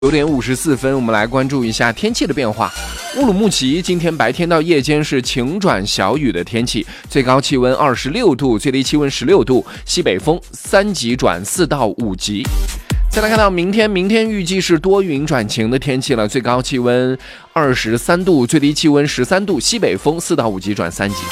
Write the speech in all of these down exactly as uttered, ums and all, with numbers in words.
九点五十四分，我们来关注一下天气的变化。乌鲁木齐今天白天到夜间是晴转小雨的天气，最高气温二十六度，最低气温十六度，西北风三级转四到五级。再来看到明天，明天预计是多云转晴的天气了，最高气温二十三度，最低气温十三度，西北风四到五级转三级。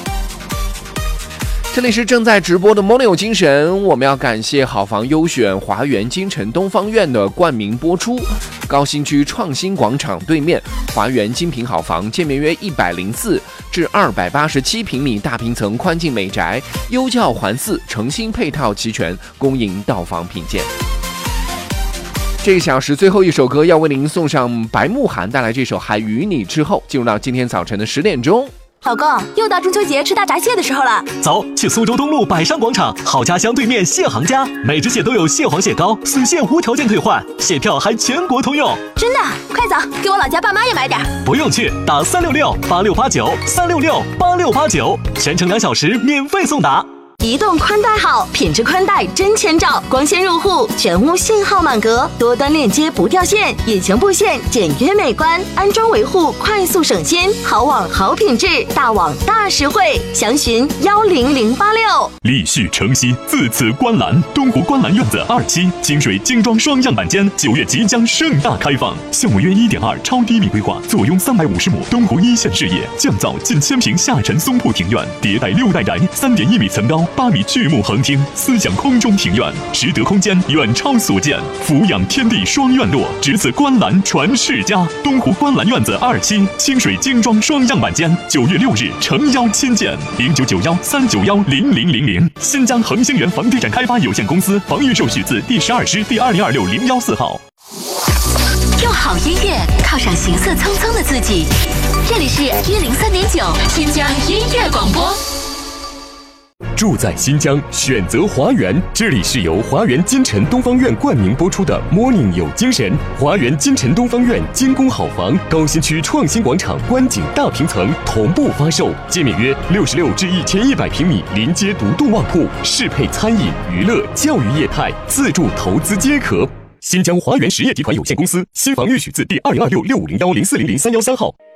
这里是正在直播的 Morning 有精神，我们要感谢好房优选华园金城东方院的冠名播出。高新区创新广场对面，华园精品好房，建面约一百零四至二百八十七平米大平层宽进美宅，优教环伺，诚心配套齐全，恭迎到访品鉴。这个小时最后一首歌要为您送上白慕涵带来这首《还与你之后》，进入到今天早晨的十点钟。 老公，又到中秋节吃大闸蟹的时候了， 走，去苏州东路百商广场好家乡对面蟹行家，每只蟹都有蟹黄蟹膏，死蟹无条件退换，蟹票还全国通用。 真的？快走，给我老家爸妈也买点。 不用去，打三六六八六八九三六六八六八九，全程两小时免费送达。 移动宽带好，品质宽带真千兆，光纤入户，全屋信号满格，多端链接不掉线，引擎布线简约美观，安装维护快速省心，好网好品质，大网大实惠，详询幺零零八六。 立旭城西自此观澜，东湖观澜院子二期清水精装双样板间九月即将盛大开放，项目约一点二超低密规划，坐拥三百五十亩东湖一线视野，降噪近千平下沉松铺庭院，迭代六代宅，三点一米层高。八米巨木横厅，思想空中庭院，实得空间远超所见，俯仰天地双院落，只此观澜传世家。东湖观澜院子二期清水精装双样板间，九月六日诚邀亲见，零九九幺三九幺零零零零。新疆恒星源房地产开发有限公司房预售许字第十二师第二零二六零幺四号。 用好音乐犒赏行色匆匆的自己，这里是一零三点九新疆音乐广播。 住在新疆，选择华园。这里是由华园金城东方院冠名播出的 Morning 有精神。华园金城东方院精工好房，高新区创新广场观景大平层同步发售，建面约六十六至一千一百平米，临街独栋旺铺，适配餐饮、娱乐、教育业态，自住投资皆可。新疆华园实业集团有限公司新房预许字第二零二六六五零幺零四零零三幺三号。